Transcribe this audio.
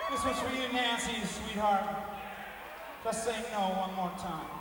This was for you, Nancy, sweetheart. Just say no one more time.